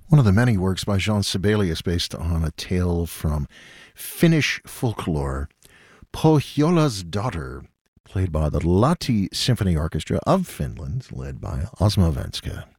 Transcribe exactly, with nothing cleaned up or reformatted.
One of the many works by Jean Sibelius based on a tale from Finnish folklore, Pohjola's Daughter, played by the Lahti Symphony Orchestra of Finland, led by Osmo Venska.